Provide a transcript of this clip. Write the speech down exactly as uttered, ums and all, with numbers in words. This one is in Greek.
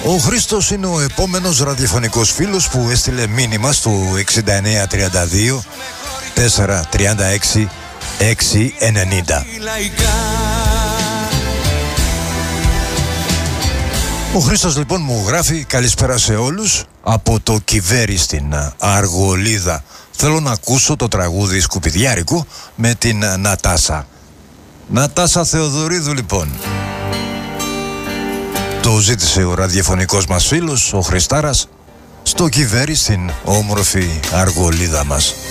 Ο Χρήστος είναι ο επόμενος ραδιοφωνικός φίλος που έστειλε μήνυμα στο εξήντα εννέα τριάντα δύο τετρακόσια τριάντα έξι εξακόσια ενενήντα. Ο Χρήστος λοιπόν μου γράφει: καλησπέρα σε όλους από το Κιβέρι στην Αργολίδα. Θέλω να ακούσω το τραγούδι Σκουπιδιάρικου με την Νατάσα. Νατάσα Θεοδωρίδου λοιπόν. Το ζήτησε ο ραδιοφωνικός μας φίλος, ο Χριστάρας, στο Κιβέρι στην όμορφη Αργολίδα μας.